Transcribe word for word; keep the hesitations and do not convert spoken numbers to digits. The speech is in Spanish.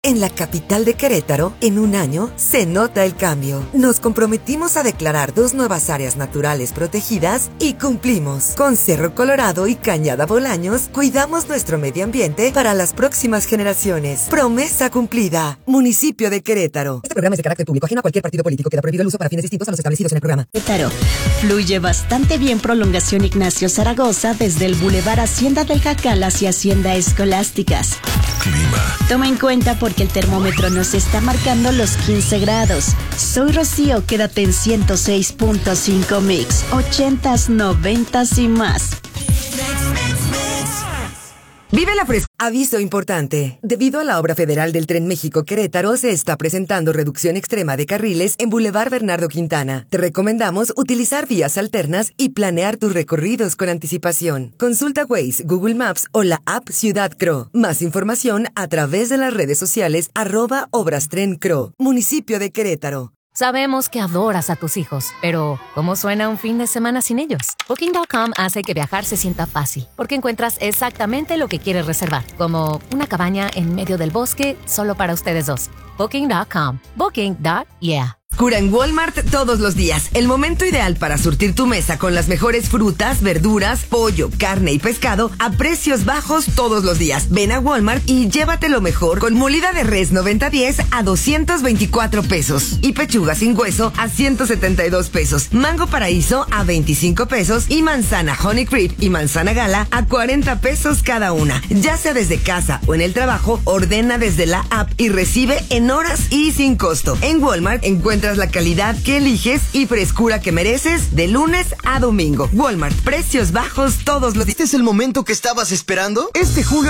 En la capital de Querétaro, en un año, se nota el cambio. Nos comprometimos a declarar dos nuevas áreas naturales protegidas y cumplimos. Con Cerro Colorado y Cañada Bolaños, cuidamos nuestro medio ambiente para las próximas generaciones. Promesa cumplida. Municipio de Querétaro. Este programa es de carácter público, ajeno a cualquier partido político. Queda prohibido el uso para fines distintos a los establecidos en el programa. Querétaro. Fluye bastante bien Prolongación Ignacio Zaragoza desde el Boulevard Hacienda del Jacal hacia Hacienda Escolásticas. Clima. Toma en cuenta porque el termómetro nos está marcando los quince grados. Soy Rocío, quédate en ciento seis punto cinco Mix, ochentas, noventas y más. Vive la frescura. Aviso importante. Debido a la obra federal del Tren México-Querétaro, se está presentando reducción extrema de carriles en Boulevard Bernardo Quintana. Te recomendamos utilizar vías alternas y planear tus recorridos con anticipación. Consulta Waze, Google Maps o la app Ciudad Cro. Más información a través de las redes sociales arroba Obras Tren Cro. Municipio de Querétaro. Sabemos que adoras a tus hijos, pero ¿cómo suena un fin de semana sin ellos? Booking punto com hace que viajar se sienta fácil, porque encuentras exactamente lo que quieres reservar, como una cabaña en medio del bosque solo para ustedes dos. Booking punto com. Booking. Yeah. Cura en Walmart todos los días. El momento ideal para surtir tu mesa con las mejores frutas, verduras, pollo, carne y pescado a precios bajos todos los días. Ven a Walmart y llévate lo mejor con molida de res noventa diez a doscientos veinticuatro pesos y pechuga sin hueso a ciento setenta y dos pesos. Mango paraíso a veinticinco pesos y manzana honey creep y manzana gala a cuarenta pesos cada una. Ya sea desde casa o en el trabajo, ordena desde la app y recibe en horas y sin costo. En Walmart encuentras la calidad que eliges y frescura que mereces de lunes a domingo. Walmart, precios bajos todos los días. ¿Este es el momento que estabas esperando? Este julio